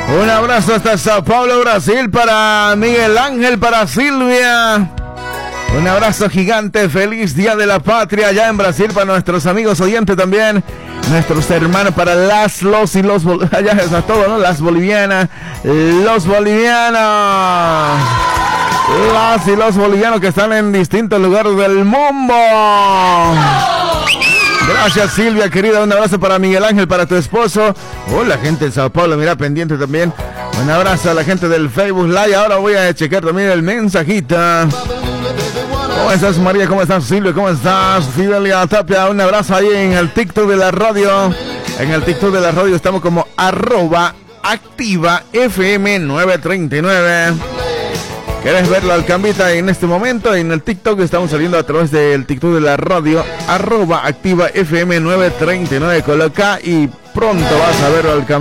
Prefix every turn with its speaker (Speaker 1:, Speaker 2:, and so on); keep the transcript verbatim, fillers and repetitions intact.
Speaker 1: Un abrazo hasta Sao Paulo, Brasil, para Miguel Ángel, para Silvia. Un abrazo gigante, feliz Día de la Patria allá en Brasil para nuestros amigos oyentes también, nuestros hermanos, para las, los y los, allá está todo, ¿no? Las bolivianas, los bolivianos, las y los bolivianos que están en distintos lugares del mundo. Gracias, Silvia, querida. Un abrazo para Miguel Ángel, para tu esposo. Hola, gente de Sao Paulo, mira, pendiente también. Un abrazo a la gente del Facebook Live. Ahora voy a checar también el mensajito. ¿Cómo estás, María? ¿Cómo estás, Silvia? ¿Cómo estás, Fidelia Tapia? Un abrazo ahí en el TikTok de la radio. En el TikTok de la radio estamos como arroba activa F M nueve treinta y nueve. ¿Quieres verlo al Cambita en este momento? En el TikTok estamos saliendo a través del TikTok de la radio, arroba activa F M nueve treinta y nueve. Coloca y pronto vas a verlo al Cambita.